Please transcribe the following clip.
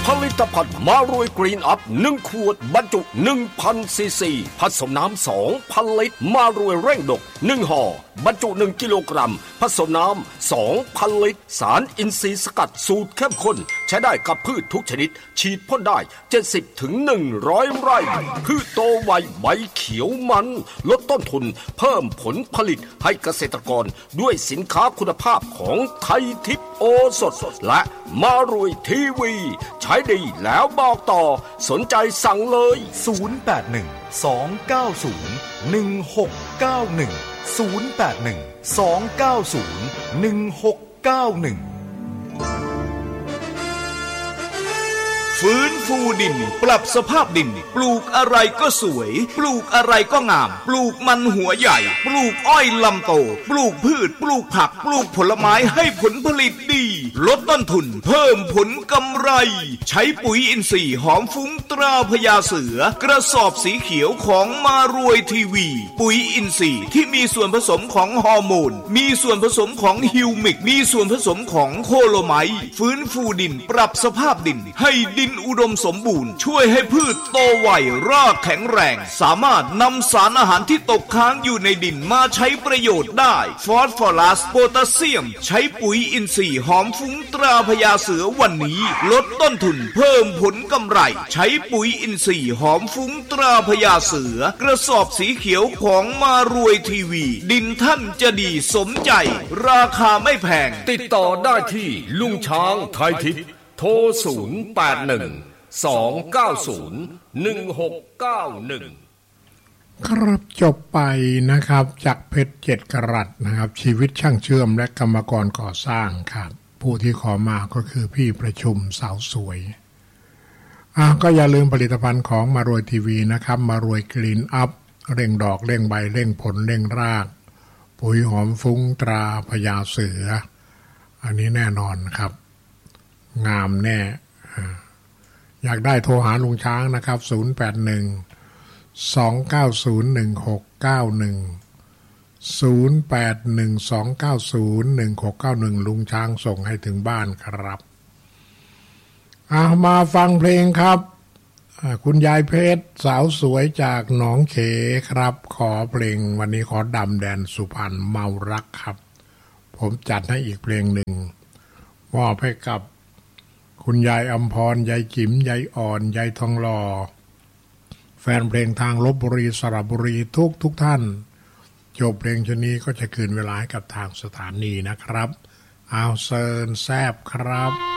ผลิตภัณฑ์มารวยกรีนอัพ1ขวดบรรจุ 1,000 ซีซีผสมน้ำ 2,000 ลิตรมารวยเร่งดก1ห่อบรรจุ1กิโลกรัมผสมน้ำ 2,000 ลิตรสารอินทรีย์สกัดสูตรเข้มข้นใช้ได้กับพืชทุกชนิดฉีดพ่นได้70ถึง100 ไร่พืชโตไวใบเขียวมันลดต้นทุนเพิ่มผลผลิตให้เกษตรกรด้วยสินค้าคุณภาพของไทยทิพย์โอสถและมารวยทีวีใช้ดีแล้วบอกต่อสนใจสั่งเลย 0812901691 ฟื้นฟูดินปรับสภาพดินปลูกอะไรก็สวยปลูกอะไรก็งามปลูกมันหัวใหญ่ปลูกอ้อยลำโตปลูกพืชปลูกผักปลูกผลไม้ให้ผลผลิตดีลดต้นทุนเพิ่มผลกำไรใช้ปุ๋ยอินทรีย์หอมฟุ้งตราพญาเสือกระสอบสีเขียวของมารวยทีวีปุ๋ยอินทรีย์ที่มีส่วนผสมของฮอร์โมนมีส่วนผสมของฮิวมิกมีส่วนผสมของโคโลไมต์ฟื้นฟูดินปรับสภาพดินให้ดินอุดมสมบูรณ์ช่วยให้พืชโตไวรากแข็งแรงสามารถนำสารอาหารที่ตกค้างอยู่ในดินมาใช้ประโยชน์ได้ฟอสฟอรัสโพแทสเซียมใช้ปุ๋ยอินทรีย์หอมฟุ้งตราพญาเสือวันนี้ลดต้นทุนเพิ่มผลกำไรใช้ปุ๋ยอินทรีย์หอมฟุ้งตราพญาเสือกระสอบสีเขียวของมารวยทีวีดินท่านจะดีสมใจราคาไม่แพงติดต่อได้ที่ลุงช้างไทยทิพย์โทร081-290-1691 ครับจบไปนะครับจากเพชร7 กรัตนะครับชีวิตช่างเชื่อมและกรรมกรก่อสร้างครับผู้ที่ขอมาก็คือพี่ประชุมสาวสวยก็อย่าลืมผลิตภัณฑ์ของมารวยทีวีนะครับมารวยกรีนอัพเร่งดอกเร่งใบเร่งผลเร่งรากปุ๋ยหอมฟุ้งตราพญาเสืออันนี้แน่นอนครับงามแน่อยากได้โทรหาลุงช้างนะครับ081-290-1691 ลุงช้างส่งให้ถึงบ้านครับมาฟังเพลงครับคุณยายเพชรสาวสวยจากหนองเขครับขอเพลงวันนี้ขอดำแดนสุพรรณเมารักครับผมจัดให้อีกเพลงหนึ่งมอบให้กับคุณยายอำพรยายจิ๋มยายอ่อนยายทองหล่อแฟนเพลงทางลพบุรีสระบุรีทุกท่านจบเพลงชนี้ก็จะคืนเวลาให้กับทางสถานีนะครับเอาเซิร์นแซบครับ